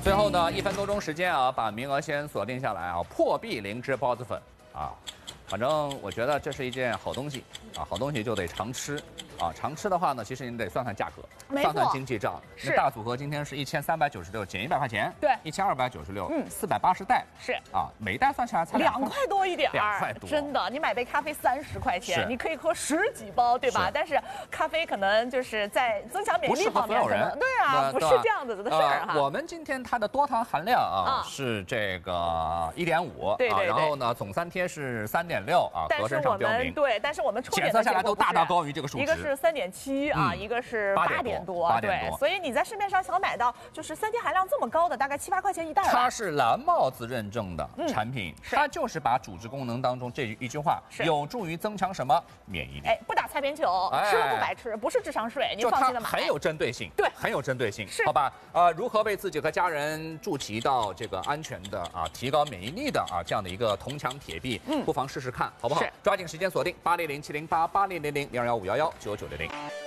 最后呢，1分多钟时间啊，把名额先锁定下来啊，破壁灵芝包子粉啊。反正我觉得这是一件好东西啊，好东西就得常吃啊。常吃的话呢，其实你得算算价格，算算经济账。 是大组合今天是1396，减100块钱， 对 ，1296，480袋， 是啊，每袋算下来才 2块多一点 ，2块多， 真的，你买杯咖啡30块钱，你可以喝10几包，对吧？但是咖啡可能就是在增强免疫力方面，对啊，不是这样子的事儿哈。 我们今天它的多糖含量啊是这个1.5， 对， 然后呢总三贴是3.6啊，盒身上标明。 对，但是我们检测下来都大大高于这个数值， 一个是3.7啊，一个是8点多，对，所以你在市面上想买到就是3贴含量这么高的，大概7、8块钱一袋。 它是蓝帽子认证的产品，它就是把主治功能当中这一句话，有助于增强什么免疫力？ 哎，不打擦边球，吃了不白吃，不是智商税，您放心的买。 很有针对性， 对， 很有针对性， 是好吧？如何为自己和家人筑起到这个安全的啊，提高免疫力的啊这样的一个铜墙铁壁，不妨试试看，好不好？抓紧时间锁定80070880000215119900。